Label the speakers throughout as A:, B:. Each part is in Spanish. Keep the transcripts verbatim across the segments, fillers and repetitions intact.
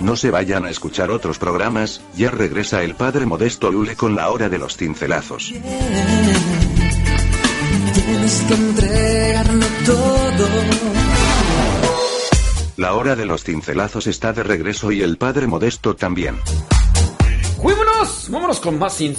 A: No se vayan a escuchar otros programas, ya regresa el padre Modesto Lule con la hora de los cincelazos.
B: Tienes que entregarlo todo.
A: La hora de los cincelazos está de regreso y el padre Modesto también.
C: ¡Vámonos! ¡Vámonos con más cin...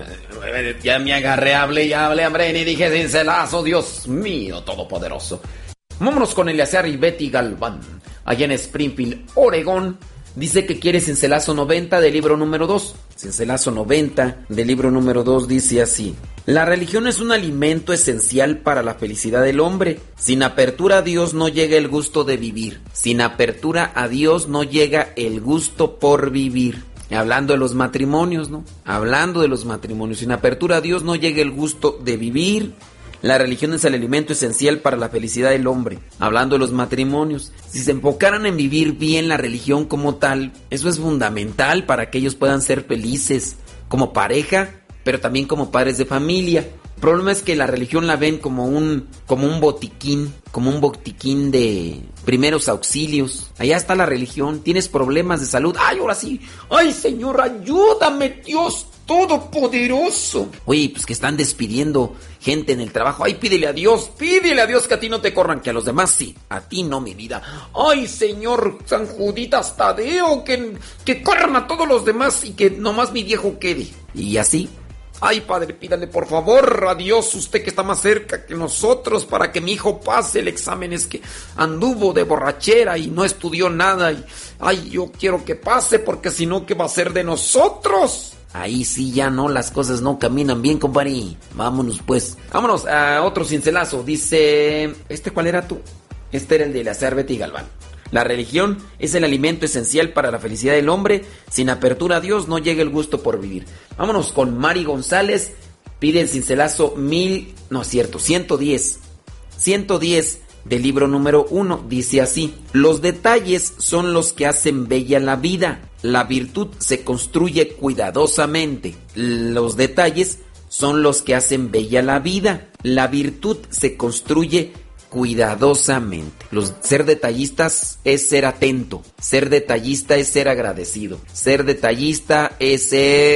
C: Ya me agarré, hablé, ya hablé, hombre, ni dije cincelazo, Dios mío, todopoderoso. Vámonos con Eleazar y Betty Galván, allá en Springfield, Oregón. Dice que quiere cincelazo noventa del libro número dos. Cincelazo noventa del libro número dos dice así: la religión es un alimento esencial para la felicidad del hombre. Sin apertura a Dios no llega el gusto de vivir. Sin apertura a Dios no llega el gusto por vivir. Hablando de los matrimonios, ¿no? Hablando de los matrimonios. Sin apertura a Dios no llega el gusto de vivir. La religión es el alimento esencial para la felicidad del hombre. Hablando de los matrimonios, si se enfocaran en vivir bien la religión como tal, eso es fundamental para que ellos puedan ser felices como pareja, pero también como padres de familia. El problema es que la religión la ven como un, como un botiquín, como un botiquín de primeros auxilios. Allá está la religión. Tienes problemas de salud. ¡Ay, ahora sí! ¡Ay, Señor, ayúdame, Dios Todopoderoso! Oye, pues que están despidiendo gente en el trabajo. ¡Ay, pídele a Dios! ¡Pídele a Dios que a ti no te corran! Que a los demás sí. A ti no, mi vida. ¡Ay, Señor San Juditas Tadeo! Que, que corran a todos los demás y que nomás mi viejo quede. Y así. Ay, Padre, pídale por favor a Dios, usted que está más cerca que nosotros, para que mi hijo pase el examen. Es que anduvo de borrachera y no estudió nada. Y, ay, yo quiero que pase, porque si no, ¿qué va a ser de nosotros? Ahí sí ya no, las cosas no caminan bien, compadre. Vámonos pues. Vámonos a otro cincelazo. Dice, ¿este cuál era tú? Este era el de Eleazar, Betty Galván. La religión es el alimento esencial para la felicidad del hombre. Sin apertura a Dios no llega el gusto por vivir. Vámonos con Mari González. Pide el cincelazo mil... No es cierto, ciento diez. ciento diez del libro número uno. Dice así: los detalles son los que hacen bella la vida. La virtud se construye cuidadosamente. Los detalles son los que hacen bella la vida. La virtud se construye cuidadosamente. Los, ser detallistas es ser atento. Ser detallista es ser agradecido. Ser detallista es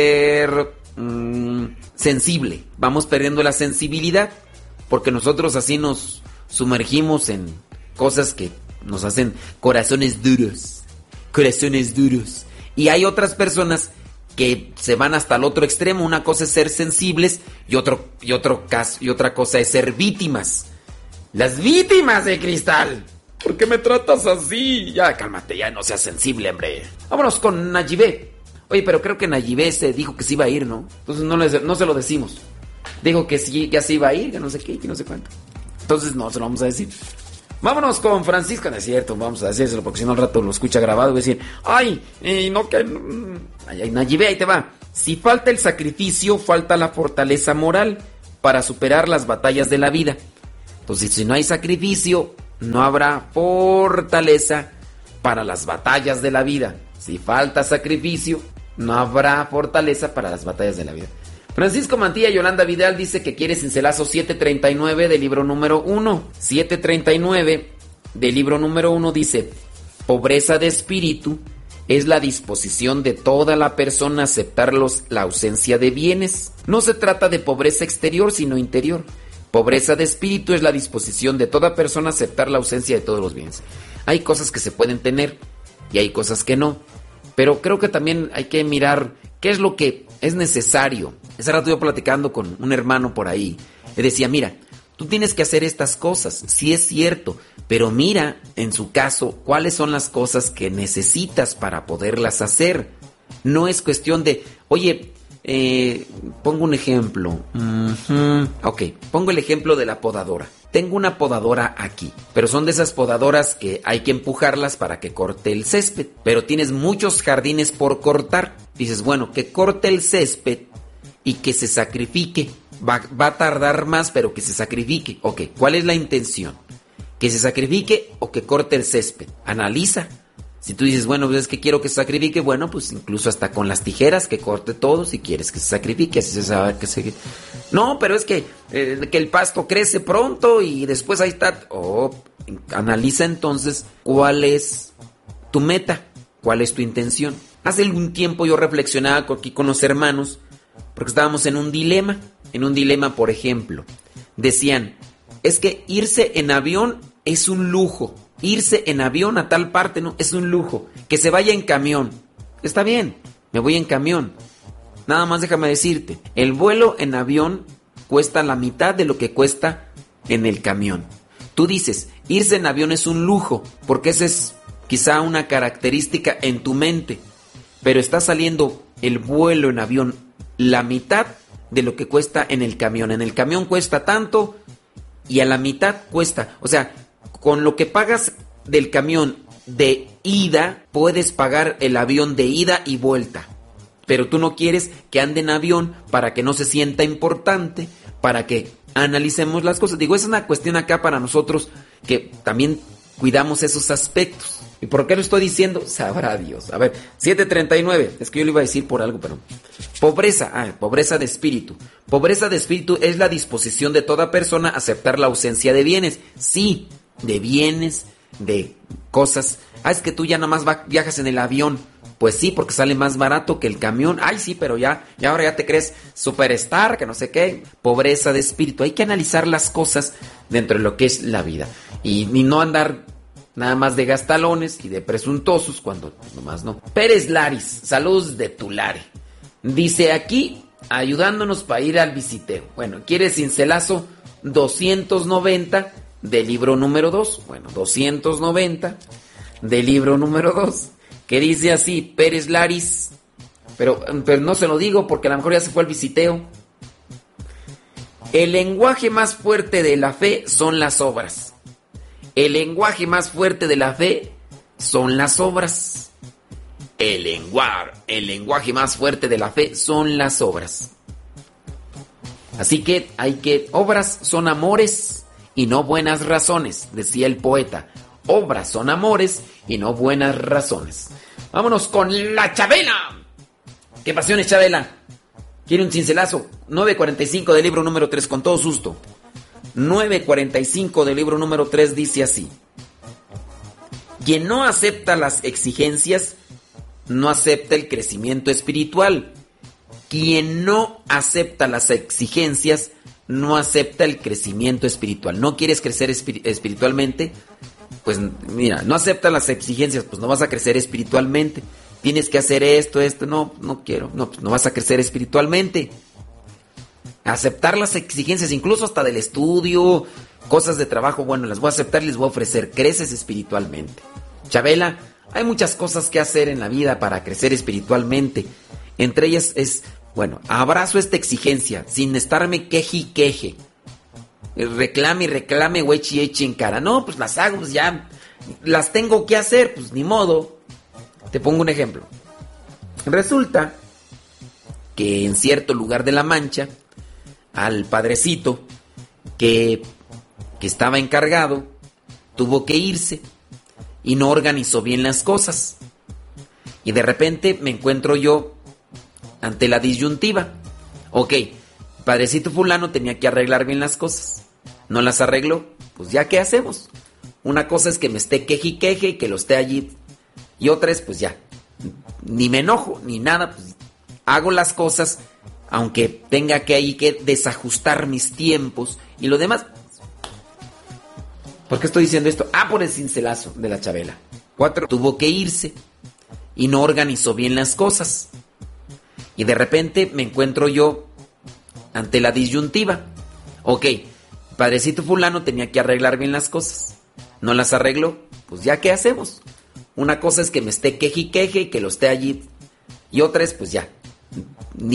C: ser mmm, sensible. Vamos perdiendo la sensibilidad porque nosotros así nos sumergimos en cosas que nos hacen corazones duros. Corazones duros. Y hay otras personas que se van hasta el otro extremo. Una cosa es ser sensibles y otro y otro caso y otra cosa es ser víctimas. Las víctimas de cristal. ¿Por qué me tratas así? Ya, cálmate, ya no seas sensible, hombre. Vámonos con Nayibé. Oye, pero creo que Nayibé se dijo que sí iba a ir, ¿no? Entonces no, les, no se lo decimos. Dijo que sí, que sí iba a ir, que no sé qué, que no sé cuánto. Entonces no se lo vamos a decir. Vámonos con Francisco. No es cierto, vamos a decírselo porque si no al rato lo escucha grabado y va a decir: ay, eh, no que... Ay, ay, Nayibé, ahí te va. Si falta el sacrificio, falta la fortaleza moral para superar las batallas de la vida. Entonces, si no hay sacrificio, no habrá fortaleza para las batallas de la vida. Si falta sacrificio, no habrá fortaleza para las batallas de la vida. Francisco Mantilla Yolanda Vidal dice que quiere cincelazo setecientos treinta y nueve del libro número uno. setecientos treinta y nueve del libro número uno dice: pobreza de espíritu es la disposición de toda la persona a aceptar los, la ausencia de bienes. No se trata de pobreza exterior, sino interior. Pobreza de espíritu es la disposición de toda persona a aceptar la ausencia de todos los bienes. Hay cosas que se pueden tener y hay cosas que no. Pero creo que también hay que mirar qué es lo que es necesario. Ese rato yo platicando con un hermano por ahí. Le decía, mira, tú tienes que hacer estas cosas. Sí es cierto. Pero mira, en su caso, cuáles son las cosas que necesitas para poderlas hacer. No es cuestión de, oye... Eh, pongo un ejemplo. Uh-huh. Ok, pongo el ejemplo de la podadora. Tengo una podadora aquí, pero son de esas podadoras que hay que empujarlas para que corte el césped. Pero tienes muchos jardines por cortar. Dices, bueno, que corte el césped y que se sacrifique. Va, va a tardar más, pero que se sacrifique. Ok, ¿cuál es la intención? ¿Que se sacrifique o que corte el césped? Analiza. Si tú dices, bueno, pues es que quiero que se sacrifique, bueno, pues incluso hasta con las tijeras que corte todo si quieres que se sacrifique, así se sabe que se... No, pero es que, eh, que el pasto crece pronto y después ahí está... Oh, analiza entonces cuál es tu meta. cuál es tu intención. Hace algún tiempo yo reflexionaba aquí con los hermanos, porque estábamos en un dilema. En un dilema, por ejemplo, decían, es que irse en avión es un lujo. Irse en avión a tal parte, no, es un lujo. Que se vaya en camión. Está bien, me voy en camión. Nada más déjame decirte, el vuelo en avión cuesta la mitad de lo que cuesta en el camión. Tú dices, irse en avión es un lujo, porque esa es quizá una característica en tu mente. Pero está saliendo el vuelo en avión la mitad de lo que cuesta en el camión. En el camión cuesta tanto y a la mitad cuesta. O sea, con lo que pagas del camión de ida, puedes pagar el avión de ida y vuelta. Pero tú no quieres que ande en avión para que no se sienta importante, para que analicemos las cosas. Digo, es una cuestión acá para nosotros que también cuidamos esos aspectos. ¿Y por qué lo estoy diciendo? Sabrá Dios. A ver, siete treinta y nueve. Es que yo lo iba a decir por algo, pero... Pobreza. Ah, pobreza de espíritu. Pobreza de espíritu es la disposición de toda persona a aceptar la ausencia de bienes. Sí, de bienes, de cosas. Ah, es que tú ya nada más va, viajas en el avión. Pues sí, porque sale más barato que el camión. Ay, sí, pero ya, ya ahora ya te crees superstar, que no sé qué. Pobreza de espíritu. Hay que analizar las cosas dentro de lo que es la vida. Y, y no andar nada más de gastalones y de presuntosos cuando nomás no. Pérez Laris, saludos de Tulare. Dice aquí, ayudándonos para ir al visiteo. Bueno, ¿quiere cincelazo? doscientos noventa del libro número dos. Bueno, doscientos noventa del libro número dos. Que dice así, Pérez Laris. Pero, pero no se lo digo porque a lo mejor ya se fue al visiteo. El lenguaje más fuerte de la fe son las obras. El lenguaje más fuerte de la fe son las obras. El lenguaje, el lenguaje más fuerte de la fe son las obras. Así que hay que... Obras son amores y no buenas razones, decía el poeta. Obras son amores y no buenas razones. Vámonos con la Chabela. ¿Qué pasiones, Chabela? ¿Quiere un cincelazo? nueve cuarenta y cinco del libro número tres, con todo susto. nueve cuarenta y cinco del libro número tres dice así. Quien no acepta las exigencias, no acepta el crecimiento espiritual. Quien no acepta las exigencias, no acepta el crecimiento espiritual. ¿No quieres crecer espir- espiritualmente? Pues mira, no acepta las exigencias, pues no vas a crecer espiritualmente. Tienes que hacer esto, esto, no, no quiero, no, pues no vas a crecer espiritualmente. Aceptar las exigencias, incluso hasta del estudio, cosas de trabajo, bueno, las voy a aceptar y les voy a ofrecer. Creces espiritualmente. Chabela, hay muchas cosas que hacer en la vida para crecer espiritualmente. Entre ellas es, bueno, abrazo esta exigencia sin estarme queje y queje. Reclame y reclame, huechi echi en cara. No, pues las hago, pues ya las tengo que hacer, pues ni modo. Te pongo un ejemplo. Resulta que en cierto lugar de La Mancha, al padrecito que, que estaba encargado tuvo que irse y no organizó bien las cosas. Y de repente me encuentro yo ante la disyuntiva. Ok, padrecito fulano tenía que arreglar bien las cosas. No las arregló, pues ya ¿qué hacemos? Una cosa es que me esté queje y queje y que lo esté allí. Y otra es pues ya, ni me enojo ni nada, pues hago las cosas aunque tenga que ahí que desajustar mis tiempos y lo demás. ¿Por qué estoy diciendo esto? Ah, por el cincelazo de la Chabela. Cuatro, tuvo que irse y no organizó bien las cosas. Y de repente me encuentro yo ante la disyuntiva. Ok, padrecito fulano tenía que arreglar bien las cosas. No las arregló, pues ya ¿qué hacemos? Una cosa es que me esté queje y queje y que lo esté allí. Y otra es pues ya, ni